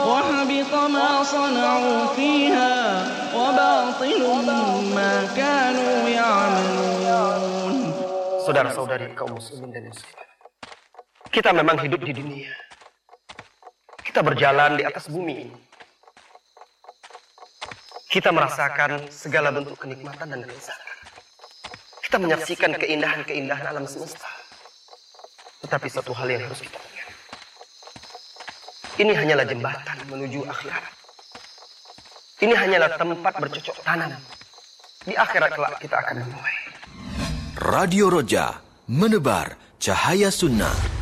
وحبط ما صنعوا فيها وباطل ما كانوا يعملون. Saudara-saudari kaum muslimin dan muslimat, kita memang hidup di dunia. Kita berjalan di atas bumi ini. Kita merasakan segala bentuk kenikmatan dan kelezatan. Kita menyaksikan keindahan-keindahan alam semesta. Tetapi satu hal yang harus kita ingat, ini hanyalah jembatan menuju akhirat. Ini hanyalah tempat bercocok tanam. Di akhirat kelak kita akan menuai. Radio Roja, menebar cahaya sunnah.